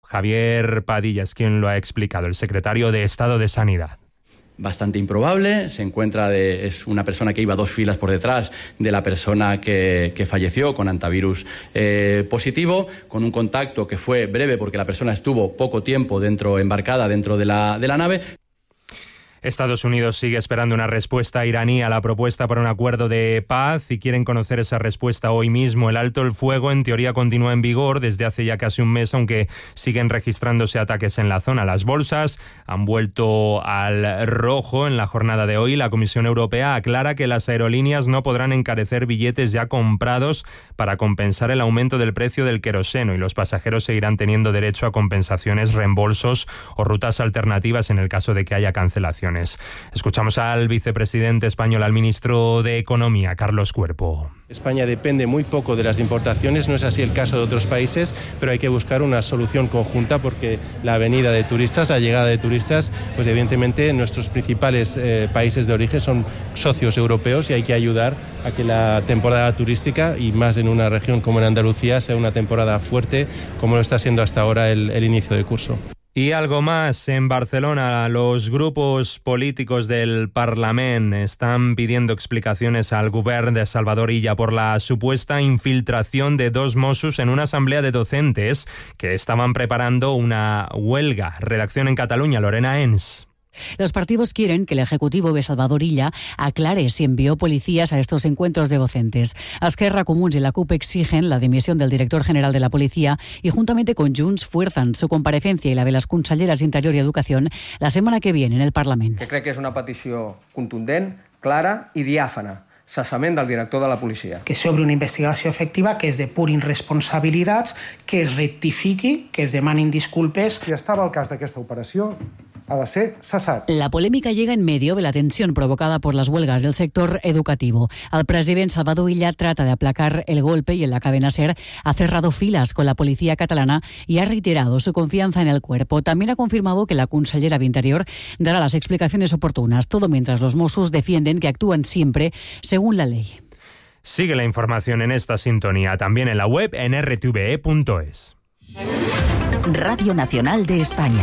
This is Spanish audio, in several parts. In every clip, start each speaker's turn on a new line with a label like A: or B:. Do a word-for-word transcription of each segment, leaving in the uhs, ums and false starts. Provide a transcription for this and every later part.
A: Javier Padilla es quien lo ha explicado, el secretario de Estado de Sanidad.
B: Bastante improbable, se encuentra de, es una persona que iba dos filas por detrás de la persona que, que falleció con antivirus eh, positivo, con un contacto que fue breve porque la persona estuvo poco tiempo dentro, embarcada dentro de la, de la nave.
A: Estados Unidos sigue esperando una respuesta iraní a la propuesta para un acuerdo de paz y quieren conocer esa respuesta hoy mismo. El alto el fuego en teoría continúa en vigor desde hace ya casi un mes, aunque siguen registrándose ataques en la zona. Las bolsas han vuelto al rojo en la jornada de hoy. La Comisión Europea aclara que las aerolíneas no podrán encarecer billetes ya comprados para compensar el aumento del precio del queroseno y los pasajeros seguirán teniendo derecho a compensaciones, reembolsos o rutas alternativas en el caso de que haya cancelación. Escuchamos al vicepresidente español, al ministro de Economía, Carlos Cuerpo.
C: España depende muy poco de las importaciones, no es así el caso de otros países, pero hay que buscar una solución conjunta porque la venida de turistas, la llegada de turistas, pues evidentemente nuestros principales eh, países de origen son socios europeos y hay que ayudar a que la temporada turística, y más en una región como en Andalucía, sea una temporada fuerte como lo está siendo hasta ahora el, el inicio de curso.
A: Y algo más, en Barcelona los grupos políticos del Parlament están pidiendo explicaciones al govern de Salvador Illa por la supuesta infiltración de dos Mossos en una asamblea de docentes que estaban preparando una huelga. Redacción en Cataluña, Lorena Ens.
D: Los partidos quieren que el Ejecutivo de Salvador Illa aclare si envió policías a estos encuentros de docentes. Esquerra, Comuns y la C U P exigen la dimisión del director general de la Policía y juntamente con Junts fuerzan su comparecencia y la de las conselleres d'Interior y Educación la semana que viene en el Parlament.
E: Que crec que és una petició contundent, clara i diàfana. Cessament del director de la policia.
F: Que s'obri una investigació efectiva, que es depurin responsabilitats, que es rectifiqui, que es demanin disculpes.
G: Si estava al cas d'aquesta operació, ha de ser cessat.
D: La polémica llega en medio de la tensión provocada por las huelgas del sector educativo. El presidente Salvador Illa trata de aplacar el golpe y en la cadena SER ha cerrado filas con la policía catalana y ha reiterado su confianza en el cuerpo. También ha confirmado que la consellera de Interior dará las explicaciones oportunas, todo mientras los Mossos defienden que actúan siempre según la ley.
A: Sigue la información en esta sintonía, también en la web en r t v e punto es.
H: Radio Nacional de España.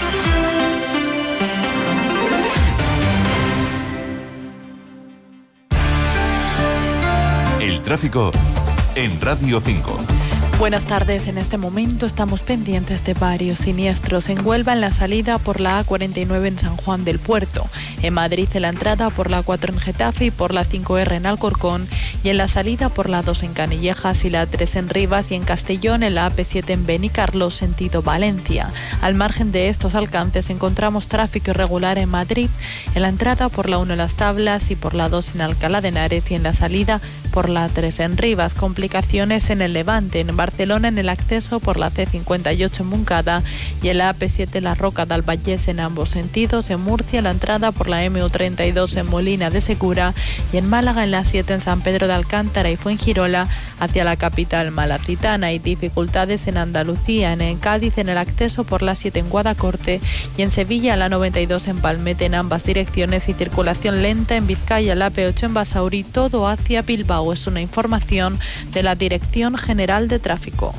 I: El tráfico en Radio cinco.
J: Buenas tardes. En este momento estamos pendientes de varios siniestros. En Huelva, en la salida por la A cuarenta y nueve en San Juan del Puerto. En Madrid, en la entrada por la A cuatro en Getafe y por la cinco erre en Alcorcón. Y en la salida por la A dos en Canillejas y la A tres en Rivas. Y en Castellón, en la A P siete en Benicarlós, sentido Valencia. Al margen de estos alcances, encontramos tráfico irregular en Madrid, en la entrada por la uno en Las Tablas y por la dos en Alcalá de Henares. Y en la salida por la A tres en Rivas. Complicaciones en el Levante, en Barcelona, en el acceso por la C cincuenta y ocho en Montcada y en la A P siete La Roca del Vallés en ambos sentidos. En Murcia, la entrada por la M U treinta y dos en Molina de Segura y en Málaga, en la siete en San Pedro de Alcántara y Fuengirola hacia la capital malacitana. Hay dificultades en Andalucía, en, en Cádiz, en el acceso por la siete en Guadacorte y en Sevilla, la noventa y dos en Palmete en ambas direcciones y circulación lenta en Vizcaya, la A P ocho en Basauri, todo hacia Bilbao. Es una información de la Dirección General de Tráfico.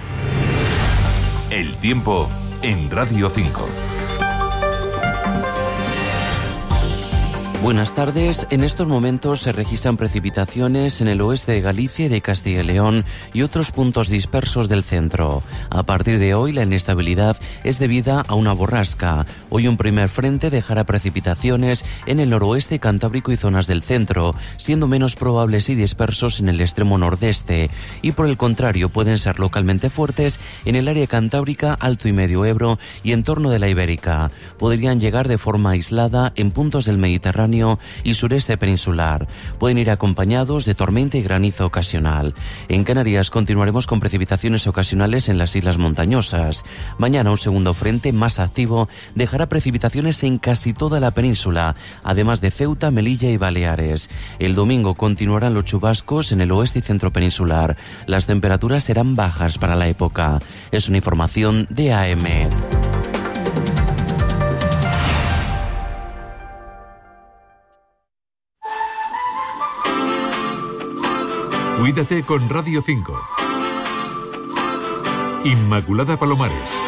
I: El tiempo en Radio cinco.
K: Buenas tardes. En estos momentos se registran precipitaciones en el oeste de Galicia y de Castilla y León y otros puntos dispersos del centro. A partir de hoy la inestabilidad es debida a una borrasca. Hoy un primer frente dejará precipitaciones en el noroeste cantábrico y zonas del centro, siendo menos probables y dispersos en el extremo nordeste. Y por el contrario pueden ser localmente fuertes en el área cantábrica, Alto y Medio Ebro y en torno de la Ibérica. Podrían llegar de forma aislada en puntos del Mediterráneo y sureste peninsular. Pueden ir acompañados de tormenta y granizo ocasional. En Canarias continuaremos con precipitaciones ocasionales en las islas montañosas. Mañana un segundo frente más activo dejará precipitaciones en casi toda la península, además de Ceuta, Melilla y Baleares. El domingo continuarán los chubascos en el oeste y centro peninsular. Las temperaturas serán bajas para la época. Es una información de A E M E D.
I: Cuídate con Radio cinco. Inmaculada Palomares.